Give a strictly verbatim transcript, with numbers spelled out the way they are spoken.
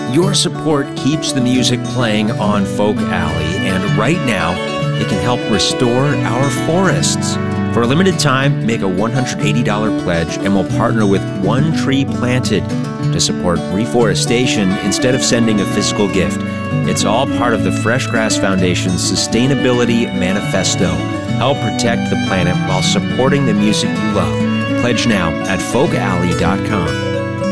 Your support keeps the music playing on Folk Alley, and right now, it can help restore our forests. For a limited time, make a one hundred eighty dollars pledge and we'll partner with One Tree Planted to support reforestation instead of sending a physical gift. It's all part of the Fresh Grass Foundation's Sustainability Manifesto. Help protect the planet while supporting the music you love. Pledge now at folk alley dot com.